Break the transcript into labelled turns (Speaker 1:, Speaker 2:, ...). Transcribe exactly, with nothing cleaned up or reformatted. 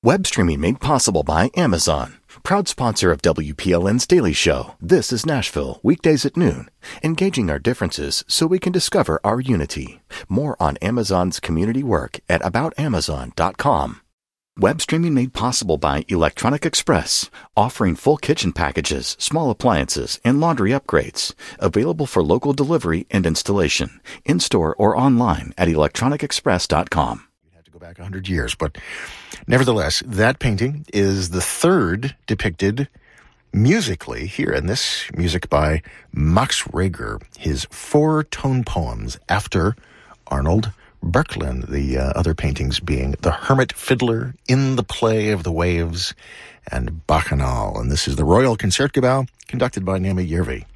Speaker 1: Web streaming made possible by Amazon. Proud sponsor of W P L N's Daily Show. This is Nashville, weekdays at noon. Engaging our differences so we can discover our unity. More on Amazon's community work at about amazon dot com. Web streaming made possible by Electronic Express, offering full kitchen packages, small appliances, and laundry upgrades. Available for local delivery and installation, in-store or online at electronic express dot com.
Speaker 2: Go back one hundred years, but nevertheless, that painting is the third depicted musically here in this music by Max Reger, his four tone poems after Arnold Böcklin, the uh, other paintings being The Hermit Fiddler, In the Play of the Waves, and Bacchanal. And this is the Royal Concertgebouw, conducted by Naomi Järvi.